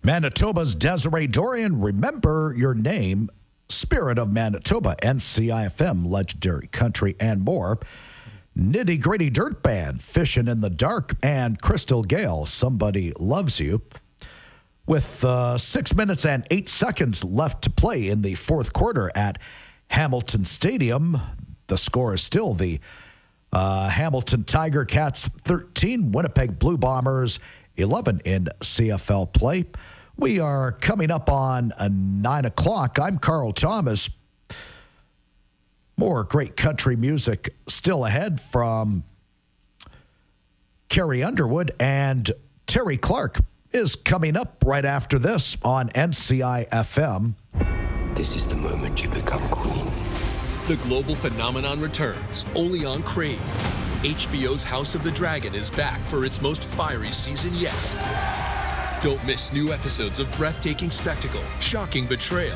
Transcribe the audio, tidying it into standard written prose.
Manitoba's Desiree Dorian, remember your name. Spirit of Manitoba, NCIFM, Legendary Country, and more. Nitty Gritty Dirt Band, Fishing in the Dark, and Crystal Gale, Somebody Loves You. With 6 minutes and 8 seconds left to play in the fourth quarter at Hamilton Stadium, the score is still the Hamilton Tiger Cats 13, Winnipeg Blue Bombers 11 in CFL play. We are coming up on 9 o'clock. I'm Carl Thomas. More great country music still ahead from Carrie Underwood, and Terry Clark is coming up right after this on NCIFM. This is the moment you become queen. The global phenomenon returns, only on Crave. HBO's House of the Dragon is back for its most fiery season yet. Don't miss new episodes of breathtaking spectacle, shocking betrayal,